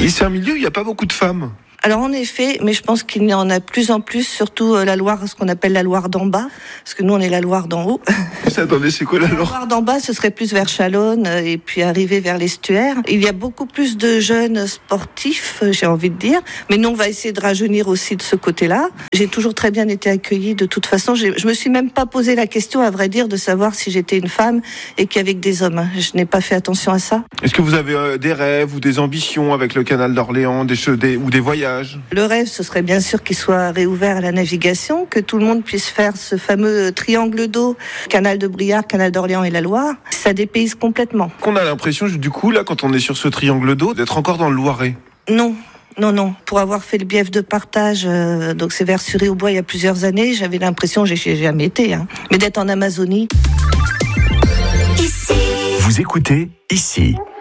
Et c'est un milieu où il n'y a pas beaucoup de femmes. Alors en effet, mais je pense qu'il y en a de plus en plus, surtout la Loire, ce qu'on appelle la Loire d'en bas, parce que nous on est la Loire d'en haut. Attendez, c'est quoi la Loire ? La Loire d'en bas, ce serait plus vers Chalonne et puis arriver vers l'estuaire. Il y a beaucoup plus de jeunes sportifs, j'ai envie de dire, mais nous on va essayer de rajeunir aussi de ce côté-là. J'ai toujours très bien été accueillie de toute façon. Je me suis même pas posé la question, à vrai dire, de savoir si j'étais une femme et qu'il y avait que des hommes. Je n'ai pas fait attention à ça. Est-ce que vous avez des rêves ou des ambitions avec le canal d'Orléans, ou des voyages ? Le rêve, ce serait bien sûr qu'il soit réouvert à la navigation, que tout le monde puisse faire ce fameux triangle d'eau, canal de Briare, canal d'Orléans et la Loire. Ça dépayse complètement. On a l'impression, du coup, là, quand on est sur ce triangle d'eau, d'être encore dans le Loiret. Non. Pour avoir fait le bief de partage, donc c'est vers Suré-au-Bois il y a plusieurs années, j'avais l'impression, j'ai jamais été, mais d'être en Amazonie. Vous écoutez Ici.